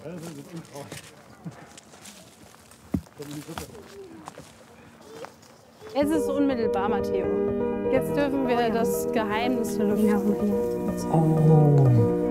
Es ist unmittelbar, Matteo. Jetzt dürfen wir das Geheimnis lüften. Oh.